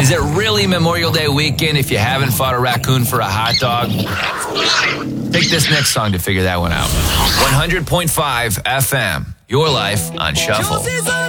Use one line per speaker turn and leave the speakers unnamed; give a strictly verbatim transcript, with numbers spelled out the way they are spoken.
Is it really Memorial Day weekend if you haven't fought a raccoon for a hot dog? Take this next song to figure that one out. one hundred point five F M, your life on Shuffle.